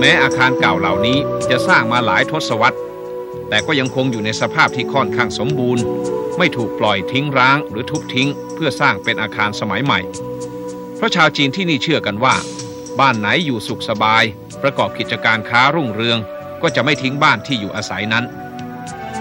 แม้อาคารเก่าเหล่านี้จะสร้างมาหลายทศวรรษแต่ก็ยังคงอยู่ในสภาพที่ค่อนข้างสมบูรณ์ไม่ถูกปล่อยทิ้งร้างหรือทุบทิ้งเพื่อสร้างเป็นอาคารสมัยใหม่เพราะชาวจีนที่นี่เชื่อกันว่าบ้านไหนอยู่สุขสบายประกอบกิจการค้ารุ่งเรืองก็จะไม่ทิ้งบ้านที่อยู่อาศัยนั้น